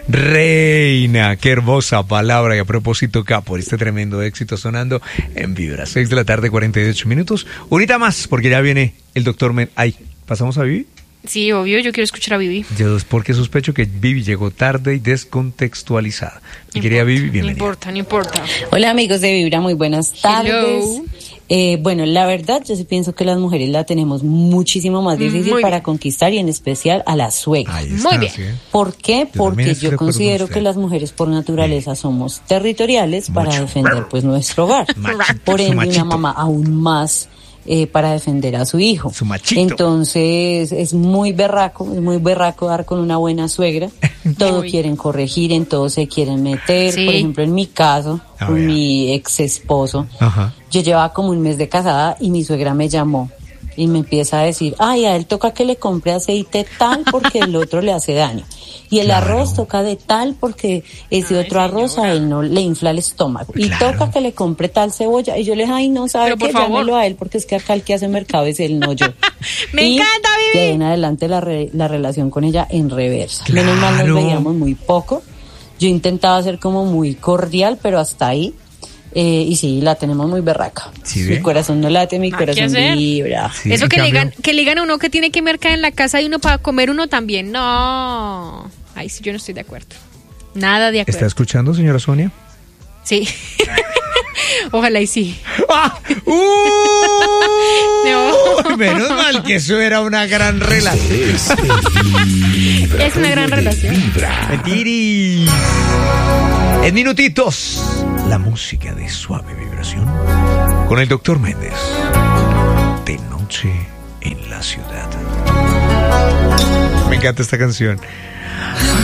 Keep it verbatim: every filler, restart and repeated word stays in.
reina. Qué hermosa palabra. Y a propósito, K, por este tremendo éxito sonando en Vibra. seis de la tarde, cuarenta y ocho minutos. Unita más, porque ya viene el doctor Men. Ay, ¿pasamos a Vivi? Sí, obvio, yo quiero escuchar a Vivi. Yo es porque sospecho que Vivi llegó tarde y descontextualizada. Mi querida Vivi, bienvenida. No importa, no importa. Hola amigos de Vibra, muy buenas tardes. Hello. Eh, bueno, la verdad, yo sí pienso que las mujeres la tenemos muchísimo más difícil Muy para bien. conquistar y en especial a la suegra. Ahí está, Muy bien. ¿sí? ¿Por qué? Yo Porque también estoy de yo acuerdo con considero usted. que las mujeres por naturaleza somos territoriales para Mucho. defender pues nuestro hogar. Machito, Por su ende, machito. una mamá aún más eh, para defender a su hijo. Su machito. Entonces es muy berraco, es muy berraco dar con una buena suegra. Todo Muy. quieren corregir, en todo se quieren meter. Sí. Por ejemplo, en mi caso, A con ver. mi ex esposo, Ajá. yo llevaba como un mes de casada y mi suegra me llamó y me empieza a decir, ay, a él toca que le compre aceite tal porque el otro le hace daño. Y el Claro. arroz toca de tal porque ese Ay, otro arroz a él no le infla el estómago. Y Claro. toca que le compre tal cebolla. Y yo le dije, ay, no, sabe Pero, por que favor. llámelo a él porque es que acá el que hace mercado es él, no yo. Me Y encanta, de ahí Vivi. en adelante la, re- la relación con ella en reversa. Claro. Menos mal nos veíamos muy poco. Yo intentaba ser como muy cordial, pero hasta ahí. Eh, y sí, la tenemos muy berraca. ¿Sí ve? Mi corazón no late, mi ¿Qué corazón hacer? vibra. Sí, Eso en que le, cambio- digan, que le digan a uno que tiene que mercar en la casa y uno para comer uno también. No. Ay, sí, yo no estoy de acuerdo. Nada de ¿Está acuerdo. escuchando, señora Sonia? Sí. Ojalá y sí. ¡Ah! ¡Uh! No. Menos mal que eso era una gran relación. Es Vibra. Es una gran relación. Vibra. Mentiris. En minutitos, la música de suave vibración con el doctor Méndez. De noche en la ciudad. Me encanta esta canción.